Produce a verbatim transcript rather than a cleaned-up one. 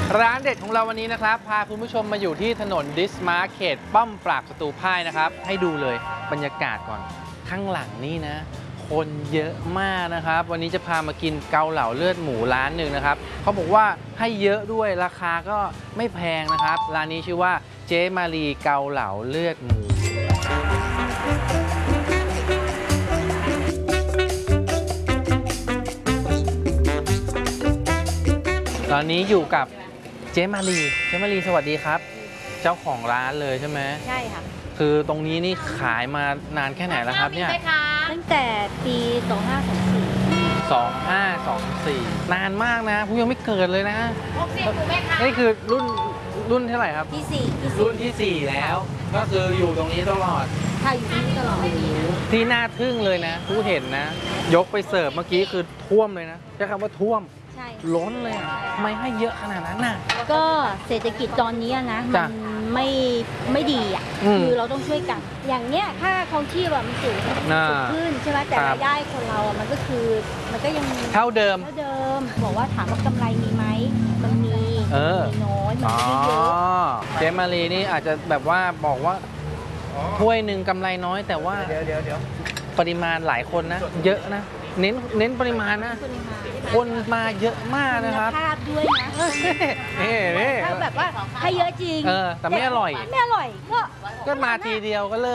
ร้านเด็ดของเราวันนี้นะครับพาคุณผู้ชมมาอยู่ที่ถนนดิสมาร์เขตป้อมปราบศัตรูพ่ายนะครับให้ดูเลยบรรยากาศก่อนข้างหลังนี่นะคนเยอะมากนะครับวันนี้จะพามากินเกาเหลาเลือดหมูร้านหนึ่งนะครับเขาบอกว่าให้เยอะด้วยราคาก็ไม่แพงนะครับร้านนี้ชื่อว่าเจ๊มารีเกาเหลาเลือดหมูตอนนี้อยู่กับเจ๊มารีเจ๊มารีสวัสดีครับ เจ้าของร้านเลยใช่ไหมใช่ค่ะคือตรงนี้นี่ขายมานานแค่ไหนแล้วครับเนี่ยตั้งแต่ปีสองห้าสองสี่สองห้าสองสี่นานมากนะผู้ยังไม่เกิดเลยนะนี่คือรุ่นรุ่นเท่าไหร่ครับที่สี่ที่สี่รุ่นที่สี่แล้วก็คืออยู่ตรงนี้ตลอดค่ะอยู่ที่นี่ตลอดที่น่าทึ่งเลยนะผู้เห็นนะยกไปเสิร์ฟเมื่อกี้คือท่วมเลยนะใช้คำว่าท่วมใช่ล้นเลยทำไมให้เยอะขนาดนั้นน่ะก็เศรษฐกิจตอนนี้นะมันไม่ไม่ดีอ่ะคือเราต้องช่วยกันอย่างเนี้ยค่าครองชีพแบบมันสูงสูงขึ้นใช่ไหมแต่รายได้คนเราอ่ะมันก็คือมันก็ยังเท่าเดิมเท่าเดิมบอกว่าถามว่ากำไรมีไหมมันมีเออน้อยมันไม่เยอะเจมารีนี่อาจจะแบบว่าบอกว่าถ้วยหนึ่งกำไรน้อยแต่ว่าเดี๋ยวเดี๋ยวเดี๋ยวปริมาณหลายคนนะเยอะนะเน้นเน้นปริมาณนะคนมาเยอะมากนะครับภาพด้วยนะนี่นี่ถ้าแบบว่าให้เยอะจริงเออแต่ไม่อร่อยไม่อร่อยก็ก็มาทีเดียวก็เลิก